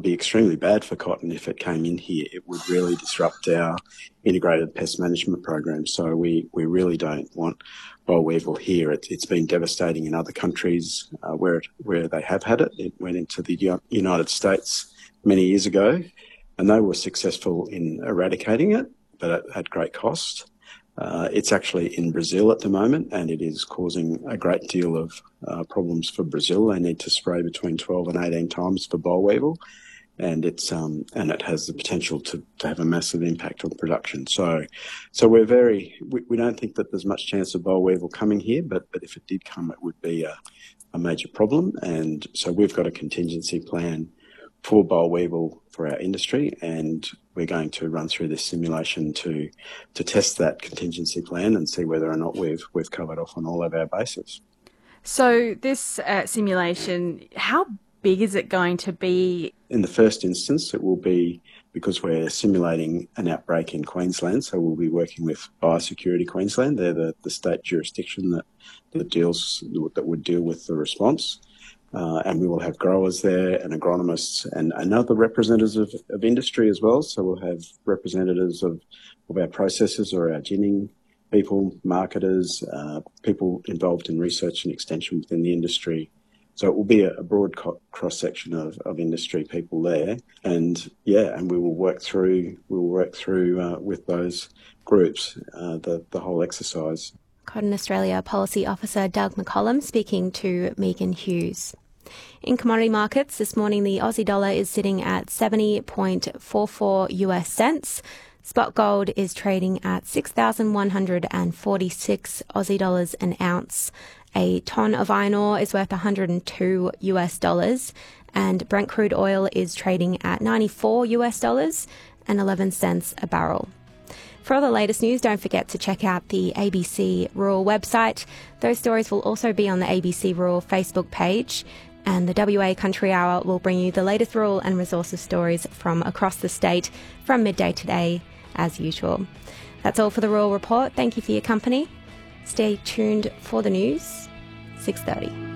be extremely bad for cotton if it came in here. It would really disrupt our integrated pest management program. So we really don't want boll weevil here. It's been devastating in other countries where they have had it. It went into the United States many years ago, and they were successful in eradicating it, but at great cost. It's actually in Brazil at the moment, and it is causing a great deal of problems for Brazil. They need to spray between 12 and 18 times for boll weevil, and it has the potential to have a massive impact on production. So we don't think that there's much chance of boll weevil coming here, but if it did come, it would be a major problem. And so we've got a contingency plan for boll weevil for our industry, and we're going to run through this simulation to test that contingency plan and see whether or not we've covered off on all of our bases. So this simulation, how big is it going to be? In the first instance, it will be, because we're simulating an outbreak in Queensland, so we'll be working with Biosecurity Queensland. They're the state jurisdiction that would deal with the response. And we will have growers there and agronomists and other representatives of industry as well. So we'll have representatives of our processors or our ginning people, marketers, people involved in research and extension within the industry. So it will be a broad cross-section of industry people there. And we will work through with those groups the whole exercise. Cotton Australia Policy Officer Doug McCollum speaking to Megan Hughes. In commodity markets this morning, the Aussie dollar is sitting at 70.44 US cents. Spot gold is trading at 6,146 Aussie dollars an ounce. A tonne of iron ore is worth 102 US dollars, and Brent crude oil is trading at 94 US dollars and 11 cents a barrel. For all the latest news, don't forget to check out the ABC Rural website. Those stories will also be on the ABC Rural Facebook page. And the WA Country Hour will bring you the latest rural and resources stories from across the state from midday today, as usual. That's all for the Rural Report. Thank you for your company. Stay tuned for the news. 6:30.